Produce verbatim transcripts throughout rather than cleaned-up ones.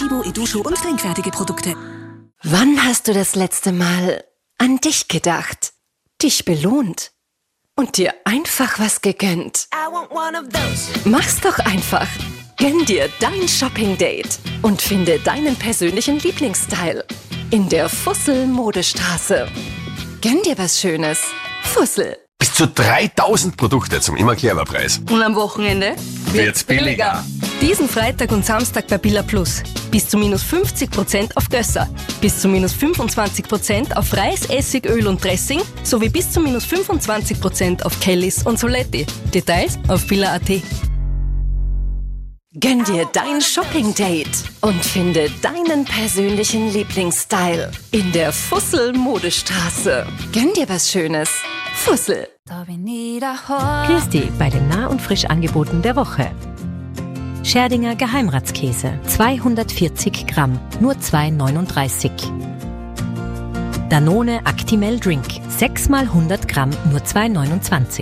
Haribo, Edusho und trinkfertige Produkte. Wann hast du das letzte Mal an dich gedacht, dich belohnt und dir einfach was gegönnt? Mach's doch einfach. Gönn dir dein Shopping-Date und finde deinen persönlichen Lieblingsstyle in der Fussel-Modestraße. Gönn dir was Schönes. Fussel. Bis zu dreitausend Produkte zum Immer-Clever-Preis. Und am Wochenende Wird's billiger. Diesen Freitag und Samstag bei Billa Plus. Bis zu minus fünfzig Prozent auf Gösser, bis zu minus fünfundzwanzig Prozent auf Reis, Essig, Öl und Dressing sowie bis zu minus fünfundzwanzig Prozent auf Kellys und Soletti. Details auf billa punkt at. Gönn dir dein Shopping-Date und finde deinen persönlichen Lieblingsstyle in der Fussel-Modestraße. Gönn dir was Schönes. Fussel. Christi bei den Nah- und Frischangeboten der Woche. Scherdinger Geheimratskäse, zweihundertvierzig Gramm, nur zwei neununddreißig. Danone Actimel Drink, sechs mal hundert Gramm, nur zwei neunundzwanzig.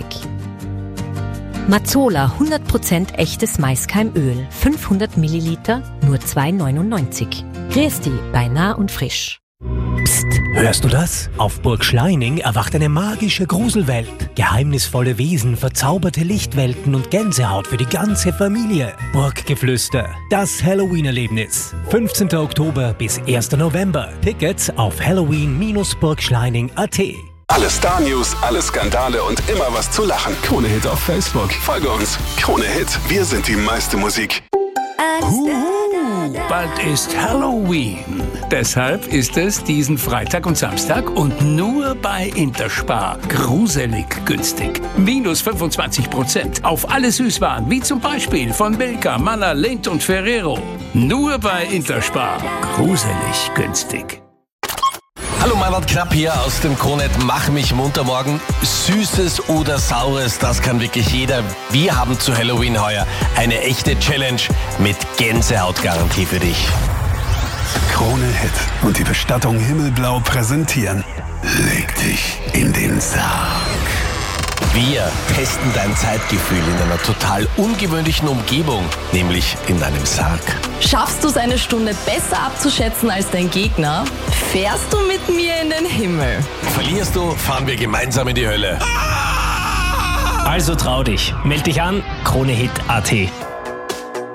Mazola hundert Prozent echtes Maiskeimöl, fünfhundert Milliliter, nur zwei neunundneunzig. Christi bei Nah und Frisch. Psst, hörst du das? Auf Burg Schleining erwacht eine magische Gruselwelt. Geheimnisvolle Wesen, verzauberte Lichtwelten und Gänsehaut für die ganze Familie. Burggeflüster, das Halloween-Erlebnis. fünfzehnten Oktober bis ersten November. Tickets auf halloween Bindestrich burgschleining punkt at. Alle Star-News, alle Skandale und immer was zu lachen. Krone Hit auf Facebook. Folge uns. Krone Hit. Wir sind die meiste Musik. Huhu, bald ist Halloween. Deshalb ist es diesen Freitag und Samstag und nur bei Interspar gruselig günstig. Minus fünfundzwanzig Prozent auf alle Süßwaren, wie zum Beispiel von Milka, Manna, Lindt und Ferrero. Nur bei Interspar gruselig günstig. Hallo, Meinrad Knapp hier aus dem Kronet. Mach mich munter morgen. Süßes oder Saures, das kann wirklich jeder. Wir haben zu Halloween heuer eine echte Challenge mit Gänsehautgarantie für dich. Krone Hit und die Bestattung Himmelblau präsentieren. Leg dich in den Sarg. Wir testen dein Zeitgefühl in einer total ungewöhnlichen Umgebung, nämlich in deinem Sarg. Schaffst du es eine Stunde besser abzuschätzen als dein Gegner? Fährst du mit mir in den Himmel? Verlierst du, fahren wir gemeinsam in die Hölle. Also trau dich, meld dich an, kronehit punkt at.